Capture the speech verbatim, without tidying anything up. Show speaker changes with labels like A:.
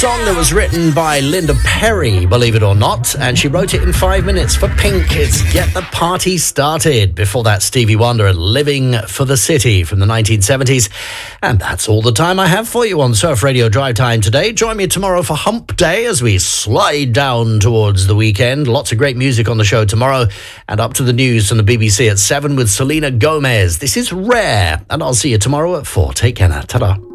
A: Song that was written by Linda Perry, believe it or not, and she wrote it in five minutes for Pink. It's Get the Party Started. Before that, Stevie Wonder and Living for the City from the nineteen seventies. And that's all the time I have for you on Surf Radio Drive Time today. Join me tomorrow for Hump Day as we slide down towards the weekend. Lots of great music on the show tomorrow, and up to the news from the B B C at seven with Selena Gomez. This is Rare, and I'll see you tomorrow at four. Take care now. Ta-da.